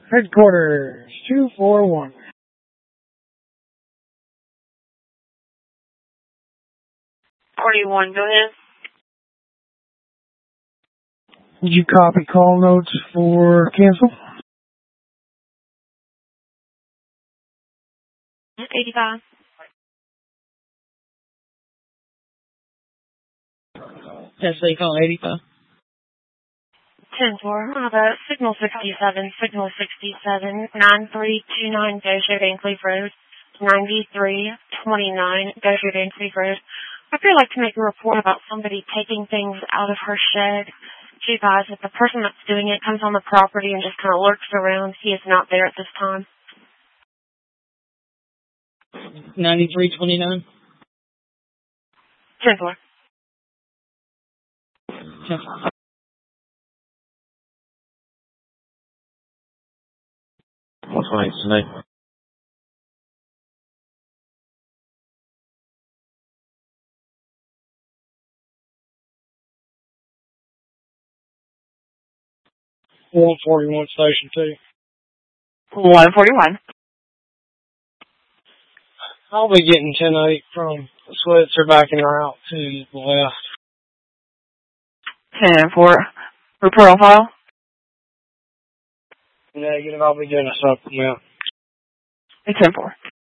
Headquarters, 241. 41, go ahead. Did you copy call notes for cancel? 85. Yes, they call 85. 10-4, signal 67, signal 67, 9329 Gosher Van Cleef Road, 9329 Gosher Van Cleef Road. I'd really like to make a report about somebody taking things out of her shed. She advised that the person that's doing it comes on the property and just kind of lurks around. He is not there at this time. 9329. 10-4. 10-4. What's my name? $141 Station 2. 141. I'll be getting 10-8 from Switzer backing her out to the left. 10-4. Report on file. Negative, I'll be doing a supplement. 10-4.